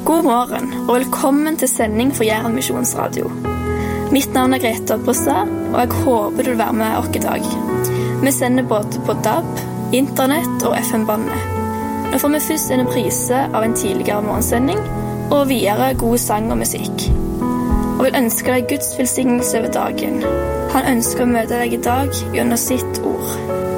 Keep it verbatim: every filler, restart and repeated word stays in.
God morgen og velkommen til sending for Jæren Misjonsradio. Mitt navn er Grete Brustad, og jeg håper du vil være med oss i dag. Vi sender både på D A B, internett og F M-bandet. Nå får vi først en reprise av en tidligere morgensending, og videre god sang og musikk. Og vil ønske deg Guds velsignelse over dagen. Han ønsker å møte deg i dag gjennom sitt ord.